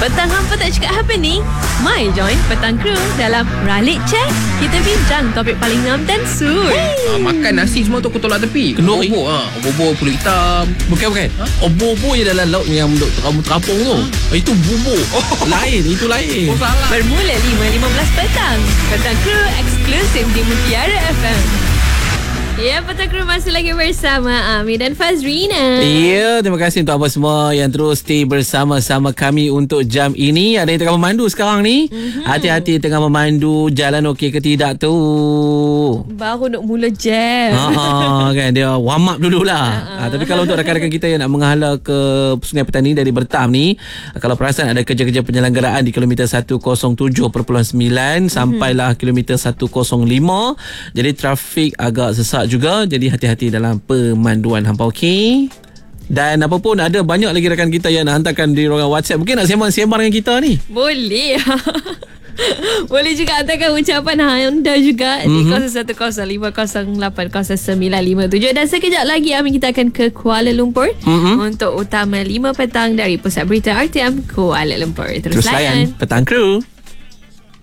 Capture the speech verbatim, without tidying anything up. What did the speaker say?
Petang hampa tak cakap apa ni? Mai join Petang Kru dalam Ralik Cek. Kita bincang topik paling ngam dan sur. Ah, makan nasi semua tu aku tolak tepi. Kenduri. Obor, ha. Obor pulut hitam. Bukan bukan. Ha? Obor-obor je dalam laut yang duk kamu terapung tu. Ha? Itu bubur. Oh. Lain, itu lain. Oh, salah. Bermula lima lima belas petang. Petang Kru eksklusif di Mutiara F M. Ya, Petang Kru masih lagi bersama Ami dan Fazrina. Ya, terima kasih untuk anda semua yang terus stay bersama-sama kami untuk jam ini. Ada yang tengah memandu sekarang ni. Mm-hmm. Hati-hati tengah memandu. Jalan okey ke tidak tu? Baru nak mula jam. Ha, kan dia warm up dululah. Ha, tapi kalau untuk rakan-rakan kita yang nak menghala ke Sungai Petani dari Bertam ni, kalau perasan ada kerja-kerja penyelenggaraan di kilometer seratus tujuh perpuluhan sembilan sampailah mm-hmm. kilometer seratus lima. Jadi trafik agak sesak juga, jadi hati-hati dalam pemanduan hampa, okey? Dan apa pun, ada banyak lagi rakan kita yang nak hantarkan di ruangan WhatsApp. Mungkin nak sembang-sembang dengan kita ni? Boleh. Boleh juga hantarkan ucapan anda juga mm-hmm. di kosong satu kosong lima kosong lapan kosong sembilan lima tujuh. Dan sekejap lagi Amin kita akan ke Kuala Lumpur mm-hmm. untuk utama lima petang dari Pusat Berita R T M Kuala Lumpur. Terus, Terus layan Petang Kru.